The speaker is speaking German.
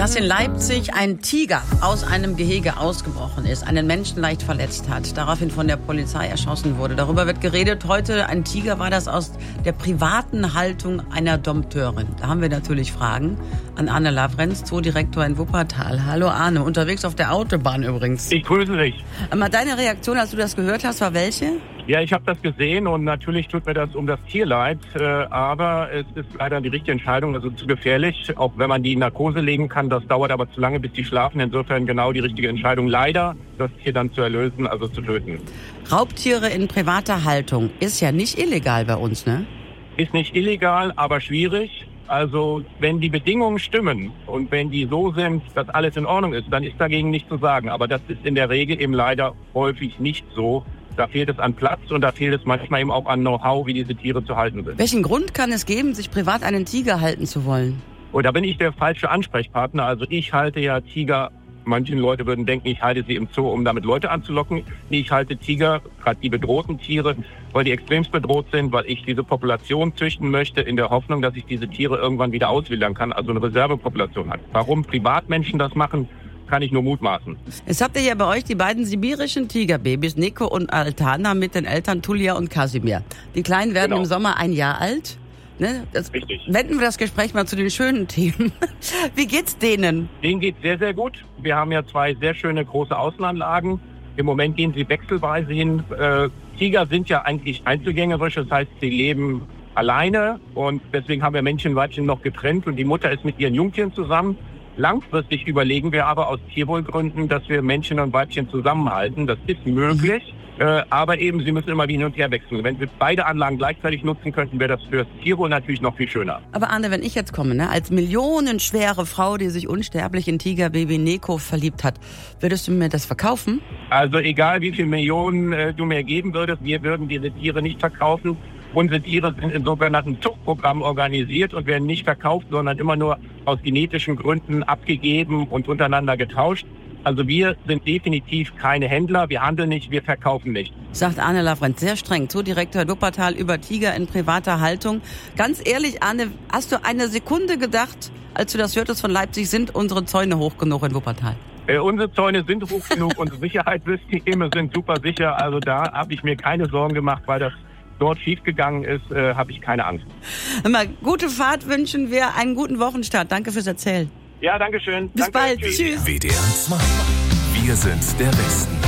Dass in Leipzig ein Tiger aus einem Gehege ausgebrochen ist, einen Menschen leicht verletzt hat, daraufhin von der Polizei erschossen wurde. Darüber wird geredet. Heute ein Tiger war das aus der privaten Haltung einer Dompteurin. Da haben wir natürlich Fragen an Arne Lavrenz, Zoodirektor in Wuppertal. Hallo Arne, unterwegs auf der Autobahn übrigens. Ich grüße dich. Aber deine Reaktion, als du das gehört hast, war welche? Ja, ich habe das gesehen und natürlich tut mir das um das Tier leid, aber es ist leider die richtige Entscheidung, also zu gefährlich, auch wenn man die in Narkose legen kann, das dauert aber zu lange, bis die schlafen, insofern genau die richtige Entscheidung, leider das Tier dann zu erlösen, also zu töten. Raubtiere in privater Haltung ist ja nicht illegal bei uns, ne? Ist nicht illegal, aber schwierig. Also wenn die Bedingungen stimmen und wenn die so sind, dass alles in Ordnung ist, dann ist dagegen nichts zu sagen, aber das ist in der Regel eben leider häufig nicht so. Da fehlt es an Platz und da fehlt es manchmal eben auch an Know-how, wie diese Tiere zu halten sind. Welchen Grund kann es geben, sich privat einen Tiger halten zu wollen? Und da bin ich der falsche Ansprechpartner. Also ich halte ja Tiger, manche Leute würden denken, ich halte sie im Zoo, um damit Leute anzulocken. Ich halte Tiger, gerade die bedrohten Tiere, weil die extremst bedroht sind, weil ich diese Population züchten möchte, in der Hoffnung, dass ich diese Tiere irgendwann wieder auswildern kann, also eine Reservepopulation hat. Warum Privatmenschen das machen, kann ich nur mutmaßen. Jetzt habt ihr ja bei euch die beiden sibirischen Tigerbabys, Nico und Altana, mit den Eltern Tullia und Kasimir. Die Kleinen werden im Sommer 1 Jahr alt. Ne? Richtig. Wenden wir das Gespräch mal zu den schönen Themen. Wie geht's denen? Denen geht's sehr, sehr gut. Wir haben ja 2 sehr schöne große Außenanlagen. Im Moment gehen sie wechselweise hin. Tiger sind ja eigentlich einzelgängerisch, das heißt, sie leben alleine und deswegen haben wir Männchen und Weibchen noch getrennt und die Mutter ist mit ihren Jungtieren zusammen. Langfristig überlegen wir aber aus Tierwohlgründen, dass wir Männchen und Weibchen zusammenhalten. Das ist möglich, aber eben sie müssen immer hin und her wechseln. Wenn wir beide Anlagen gleichzeitig nutzen könnten, wäre das für das Tierwohl natürlich noch viel schöner. Aber Arne, wenn ich jetzt komme, ne, als millionenschwere Frau, die sich unsterblich in Tigerbaby Nico verliebt hat, würdest du mir das verkaufen? Also egal wie viele Millionen du mir geben würdest, wir würden diese Tiere nicht verkaufen. Unsere Tiere sind in sogenannten Zuchtprogrammen organisiert und werden nicht verkauft, sondern immer nur aus genetischen Gründen abgegeben und untereinander getauscht. Also wir sind definitiv keine Händler, wir handeln nicht, wir verkaufen nicht. Sagt Arne Lavrenz, sehr streng, Zoodirektor in Wuppertal über Tiger in privater Haltung. Ganz ehrlich, Arne, hast du eine Sekunde gedacht, als du das hörtest von Leipzig, sind unsere Zäune hoch genug in Wuppertal? Unsere Zäune sind hoch genug, unsere Sicherheitssysteme sind super sicher. Also da habe ich mir keine Sorgen gemacht, weil das dort schiefgegangen ist, habe ich keine Angst. Immer gute Fahrt wünschen wir, einen guten Wochenstart. Danke fürs Erzählen. Ja, danke schön. Bis bald. Tschüss. WDR 2. Wir sind der Westen.